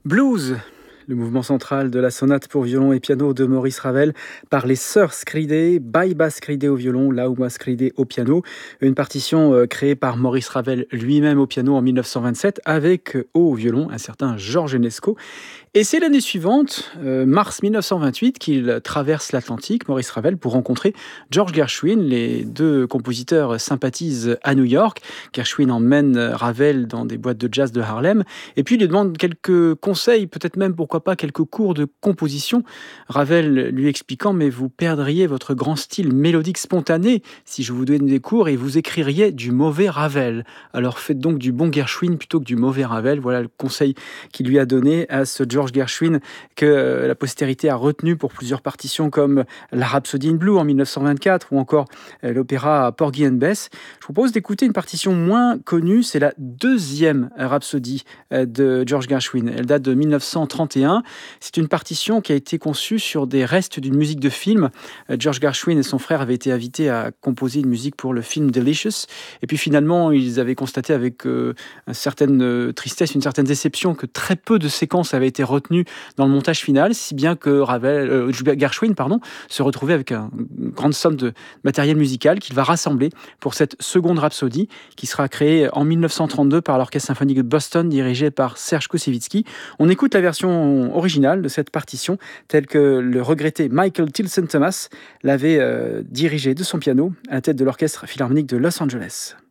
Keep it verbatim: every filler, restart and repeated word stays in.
Blues, le mouvement central de la sonate pour violon et piano de Maurice Ravel par les sœurs Scridet, Baiba Scridet au violon, Lauma Scridet au piano. Une partition euh, créée par Maurice Ravel lui-même au piano en mille neuf cent vingt-sept avec euh, au violon un certain Georges Enesco. Et c'est l'année suivante, euh, mars mille neuf cent vingt-huit, qu'il traverse l'Atlantique, Maurice Ravel, pour rencontrer George Gershwin. Les deux compositeurs sympathisent à New York. Gershwin emmène Ravel dans des boîtes de jazz de Harlem et puis il lui demande quelques conseils, peut-être même pourquoi pas quelques cours de composition. Ravel lui expliquant: mais vous perdriez votre grand style mélodique spontané si je vous donnais des cours et vous écririez du mauvais Ravel. Alors faites donc du bon Gershwin plutôt que du mauvais Ravel. Voilà le conseil qu'il lui a donné à ce George Gershwin que euh, la postérité a retenu pour plusieurs partitions comme la Rhapsody in Blue en mille neuf cent vingt-quatre ou encore euh, l'opéra Porgy and Bess. Je vous propose d'écouter une partition moins connue, c'est la deuxième Rhapsodie euh, de George Gershwin. Elle date de mille neuf cent trente et un. C'est une partition qui a été conçue sur des restes d'une musique de film. Euh, George Gershwin et son frère avaient été invités à composer une musique pour le film Delicious. Et puis finalement, ils avaient constaté avec euh, une certaine euh, tristesse, une certaine déception que très peu de séquences avaient été retenues dans le montage final, si bien que Ravel, euh, Gershwin pardon, se retrouvait avec un- une grande somme de matériel musical qu'il va rassembler pour cette seconde Rhapsodie qui sera créée en mille neuf cent trente-deux par l'Orchestre symphonique de Boston dirigé par Serge Koussevitzky. On écoute la version originale de cette partition telle que le regretté Michael Tilson Thomas l'avait euh, dirigée de son piano à la tête de l'Orchestre philharmonique de Los Angeles.